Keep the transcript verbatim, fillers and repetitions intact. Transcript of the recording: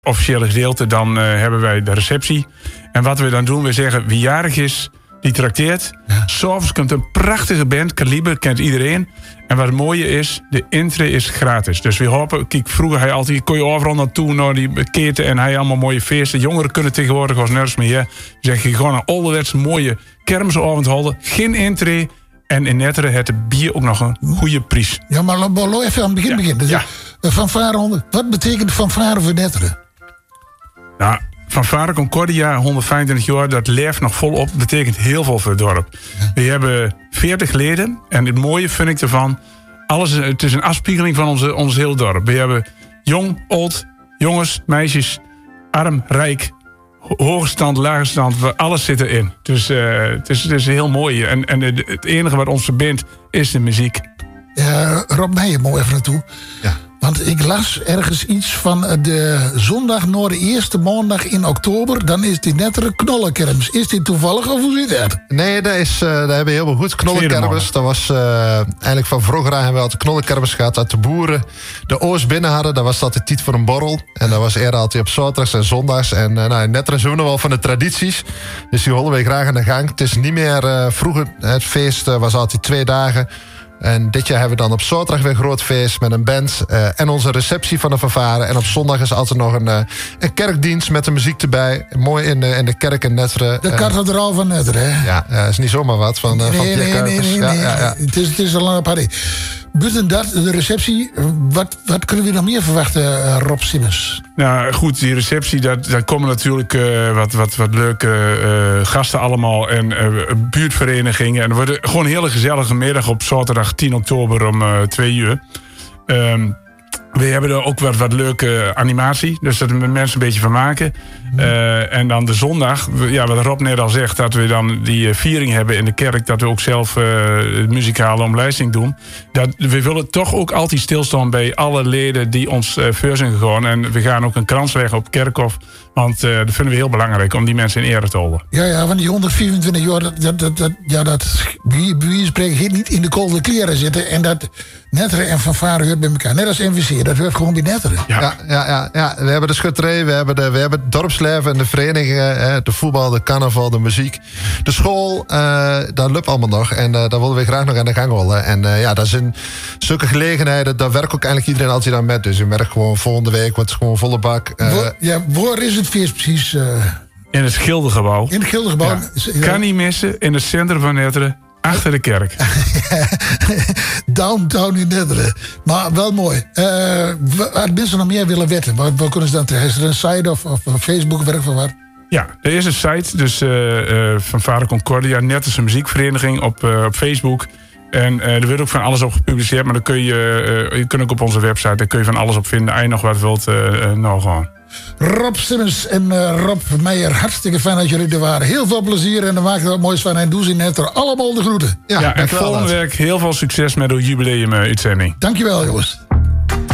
officiële gedeelte, dan uh, hebben wij de receptie. En wat we dan doen, we zeggen wie jarig is, die trakteert. Ja. 's Avonds komt een prachtige band, Kaliber, kent iedereen. En wat het mooie is, de intree is gratis. Dus we hopen, kijk, vroeger hij altijd, kon je overal naartoe, naar die keten en hij allemaal mooie feesten. Jongeren kunnen tegenwoordig als nergens meer. Ja. Zeg je gewoon een ouderwetse mooie kermisavond houden, geen intree. En in Netteren heeft het bier ook nog een goede prijs. Ja, maar laten we even aan het begin ja. beginnen. Dus ja. Fanfare honderd. Wat betekent fanfare voor Netteren? Nou, Fanfare Concordia, honderdvijfentwintig jaar, dat leeft nog volop. Betekent heel veel voor het dorp. Ja. We hebben veertig leden. En het mooie vind ik ervan, alles, het is een afspiegeling van onze, ons hele dorp. We hebben jong, oud, jongens, meisjes, arm, rijk, hoge stand, lage stand, alles zit erin. Dus uh, het, is, het is heel mooi. En, en het enige wat ons verbindt is de muziek. Uh, Rob Meijer, mooi even naartoe. Ja. Want ik las ergens iets van de zondag na de eerste maandag in oktober. Dan is dit Netteren knollenkermis. Is dit toevallig of hoe zit dat? Nee, dat, is, uh, dat hebben we heel goed. Knollenkermis. Dat was uh, eigenlijk van vroeger aan hebben we altijd knollenkermis gehad. Dat de boeren de oors binnen hadden. Dat was dat de tijd voor een borrel. En dat was eerder altijd op zaterdags en zondags. En uh, nou, in Netteren zijn we nog wel van de tradities. Dus die hollen we graag aan de gang. Het is niet meer uh, vroeger. Het feest uh, was altijd twee dagen. En dit jaar hebben we dan op zaterdag weer een groot feest met een band uh, en onze receptie van de fanfare. En op zondag is altijd nog een, uh, een kerkdienst met de muziek erbij. Mooi in de, in de kerk in Netteren. De kathedraal van Netteren, hè? Ja, dat uh, is niet zomaar wat van, uh, nee, van nee, Pierre nee, Kuipers. nee, nee, ja, nee. Ja, ja. Het is, het is al een party. Buiten dat, de receptie, wat, wat kunnen we nog meer verwachten, uh, Rob Simmers? Nou goed, die receptie, daar, daar komen natuurlijk uh, wat, wat, wat leuke uh, gasten allemaal en uh, buurtverenigingen. En er wordt gewoon een hele gezellige middag op zaterdag tien oktober om uh, twee uur. Um, we hebben er ook wat, wat leuke animatie, dus dat we mensen een beetje van maken. Uh, en dan de zondag, ja, wat Rob net al zegt, dat we dan die viering hebben in de kerk, dat we ook zelf uh, de muzikale omlijsting doen. Dat, we willen toch ook altijd stilstaan bij alle leden die ons uh, voor zijn gegaan. En we gaan ook een krans leggen op het kerkhof, want uh, dat vinden we heel belangrijk om die mensen in ere te houden. Ja, ja, want die honderdvierentwintig jaar, dat, dat, dat, dat, ja, dat wie, wie spreken niet in de koude kleren zitten. En dat Netteren en fanfare hoort bij elkaar. Net als N V C, dat hoort gewoon bij Netteren. Ja, ja, ja, ja, ja. We hebben de schutterij, we hebben, de, we hebben het dorpsleven en de verenigingen, hè, de voetbal, de carnaval, de muziek, de school, uh, dat lukt allemaal nog. En uh, daar willen we graag nog aan de gang hollen. En uh, ja, dat zijn zulke gelegenheden, daar werkt ook eigenlijk iedereen altijd aan met. Dus je merkt gewoon volgende week wordt het gewoon volle bak. Uh, Wo- ja, waar is het feest precies? Uh... In het Schildergebouw. In het Schildergebouw. Ja. Kan niet missen, in het centrum van Netteren. Achter de kerk. Downtown in Netteren. Maar wel mooi. Uh, als mensen nog meer willen weten, waar, waar kunnen ze dan terecht? Is er een site of, of Facebook, werk van wat? Ja, er is een site, dus uh, uh, Fanfare Concordia, Netterse muziekvereniging op, uh, op Facebook. En uh, er wordt ook van alles op gepubliceerd, maar dan kun je, uh, je kunt ook op onze website, daar kun je van alles op vinden. Als je nog wat wilt, uh, uh, nou gewoon. Rob Simmers en uh, Rob Meijer, hartstikke fijn dat jullie er waren. Heel veel plezier en dan maak je er wat moois van. En doe ze net er allemaal de groeten. Ja, ja en volgende week heel veel succes met de jubileum-uitzending. Dankjewel, jongens.